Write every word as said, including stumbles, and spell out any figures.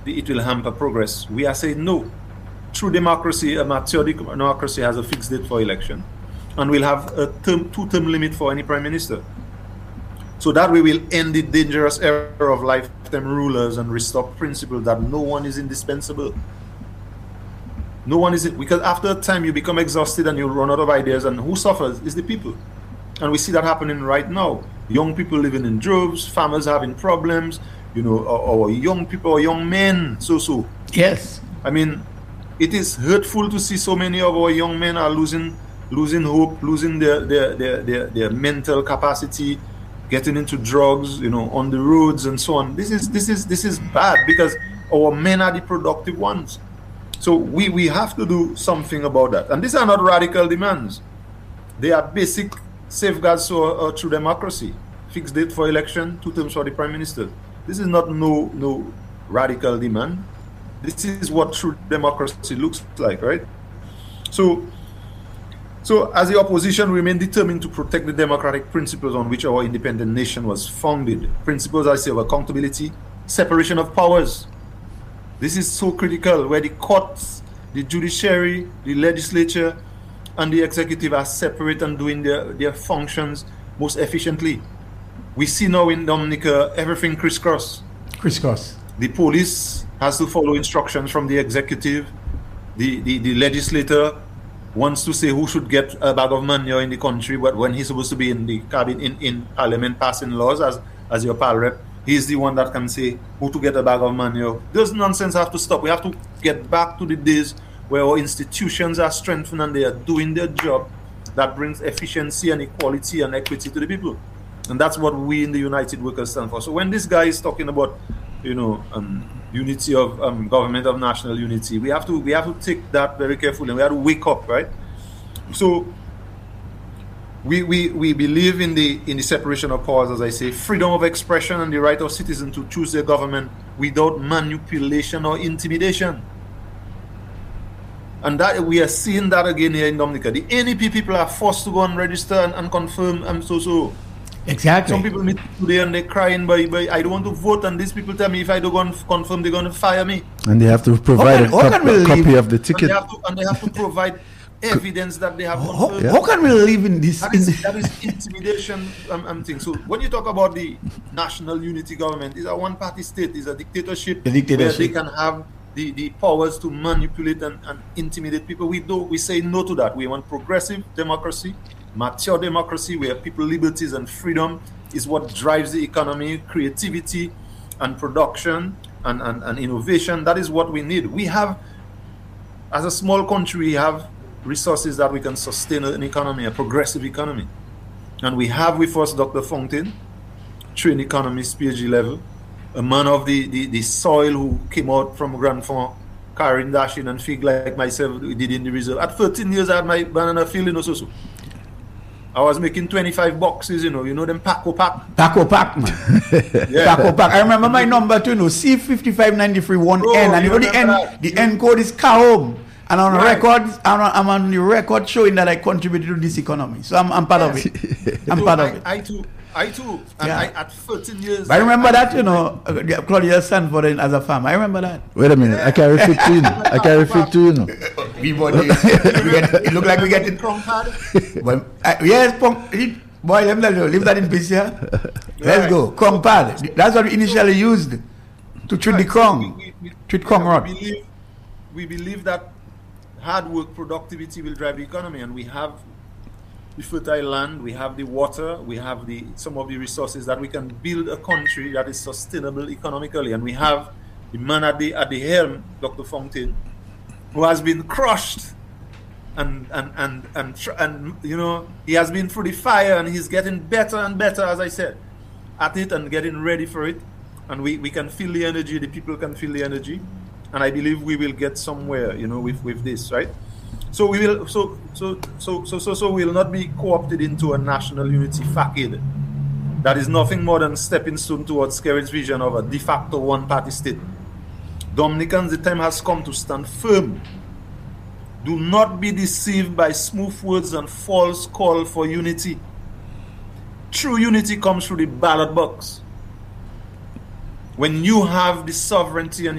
it will hamper progress. We are saying no. True democracy, a mature democracy has a fixed date for election, and we'll have a term, two-term limit for any prime minister. So that we will end the dangerous era of lifetime rulers and restore principle that no one is indispensable. No one is it, because after a time you become exhausted and you run out of ideas, and who suffers is the people. And we see that happening right now. Young people living in droves, farmers having problems, you know, or, or young people, or young men, so so. Yes. I mean, it is hurtful to see so many of our young men are losing losing hope, losing their their their their, their mental capacity, getting into drugs, you know, on the roads and so on. This is this is this is bad, because our men are the productive ones. So we, we have to do something about that. And these are not radical demands. They are basic safeguards for uh, true democracy. Fixed date for election, two terms for the prime minister. This is not no no radical demand. This is what true democracy looks like, right? So, so as the opposition, we remain determined to protect the democratic principles on which our independent nation was founded. Principles, I say, of accountability, separation of powers. This is so critical, where the courts, the judiciary, the legislature, and the executive are separate and doing their, their functions most efficiently. We see now in Dominica everything crisscross. Crisscross. The police has to follow instructions from the executive. The, the, the legislator wants to say who should get a bag of money in the country, but when he's supposed to be in the cabinet, in, in parliament passing laws as, as your pal rep, he's the one that can say who to get a bag of money. Those nonsense have to stop. We have to get back to the days where our institutions are strengthened and they are doing their job that brings efficiency and equality and equity to the people. And that's what we in the United Workers stand for. So when this guy is talking about, you know, um, unity of um, government of national unity, we have to we have to take that very carefully, and we have to wake up, right? So we we, we believe in the in the separation of powers, as I say, freedom of expression and the right of citizens to choose their government without manipulation or intimidation. And that we are seeing that again here in Dominica. The N E P people are forced to go and register and, and confirm and so so. Exactly. Some people meet today and they're crying, but, but I don't want to vote, and these people tell me if I don't go and confirm, they're going to fire me. And they have to provide can, a, cop, a copy of the ticket. And they have to, and they have to provide evidence that they have How, confirmed. how can we live in this? That is, that is intimidation um, um, thing. So when you talk about the national unity government, it's a one-party state, it's a dictatorship, the dictatorship. where they can have the, the powers to manipulate and, and intimidate people. We do we say no to that. We want progressive democracy, mature democracy, where people liberties and freedom is what drives the economy, creativity and production and, and, and innovation. That is what we need. We have, as a small country, we have resources that we can sustain an economy, a progressive economy. And we have with us Doctor Fontaine, trained economist, PhD level, a man of the, the, the soil who came out from Grand Fond, carrying dashing and fig like myself did in the reserve. At thirteen years, I had my banana field in Ososo. I was making twenty-five boxes, you know, you know them Paco Pack. Paco Pack, man. Yeah. Paco Pack. I remember my number too, you know, C five five nine three one N, and you know the N, that. the N code is Kahom. And on right. record, I'm on, I'm on the record showing that I contributed to this economy. So I'm, I'm part yes. of it. I'm so part I, of it. I too, I too. And yeah. I, at thirteen years. But I remember I, that, you know, uh, Claudia Stanford as a farmer. I remember that. Wait a minute, yeah. I carry fifteen. I carry fifteen, you know. We get, it look like we get it. Well, uh, yes, punk, it, boy, let me leave that in peace here. Let's right. go. Krong pad. That's what we initially used to treat right. the Krong. We, we, treat Krong rod. We believe, we believe that hard work, productivity will drive the economy, and we have the fertile land, we have the water, we have the some of the resources that we can build a country that is sustainable economically, and we have the man at the at the helm, Doctor Fontaine, who has been crushed, and and and and and, and you know he has been through the fire, and he's getting better and better, as I said, at it and getting ready for it, and we we can feel the energy, the people can feel the energy. And I believe we will get somewhere, you know, with, with this, right? So we will, so so so so so so we will not be co-opted into a national unity facade. That is nothing more than stepping stone towards Skerritt's vision of a de facto one-party state. Dominicans, the time has come to stand firm. Do not be deceived by smooth words and false call for unity. True unity comes through the ballot box. When you have the sovereignty and